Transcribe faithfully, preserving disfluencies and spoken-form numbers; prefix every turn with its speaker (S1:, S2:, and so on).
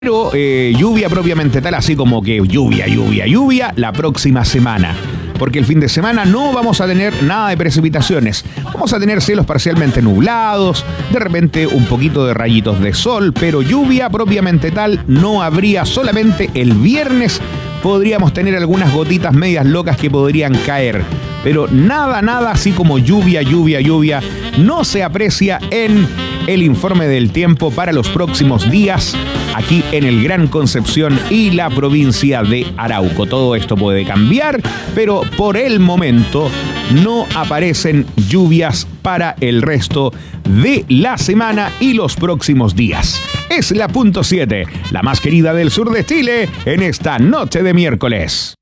S1: Pero eh, lluvia propiamente tal, así como que lluvia, lluvia, lluvia, la próxima semana. Porque el fin de semana no vamos a tener nada de precipitaciones. Vamos a tener cielos parcialmente nublados, de repente un poquito de rayitos de sol, pero lluvia propiamente tal no habría. Solamente el viernes podríamos tener algunas gotitas medias locas que podrían caer. Pero nada, nada así como lluvia, lluvia, lluvia, no se aprecia en el informe del tiempo para los próximos días aquí en el Gran Concepción y la provincia de Arauco. Todo esto puede cambiar, pero por el momento no aparecen lluvias para el resto de la semana y los próximos días. Es la punto siete, la más querida del sur de Chile, en esta noche de miércoles.